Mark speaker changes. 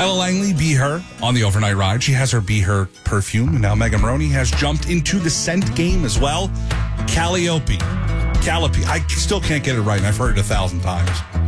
Speaker 1: Ella Langley, Be Her, on the overnight ride. She has her Be Her perfume. And now Megan Maroney has jumped into the scent game as well. Calliope. I still can't get it right, and I've heard it 1,000 times.